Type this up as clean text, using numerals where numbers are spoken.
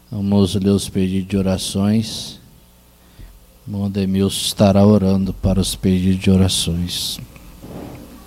Vamos ler os pedidos de orações. O irmão Demilson estará orando para os pedidos de orações.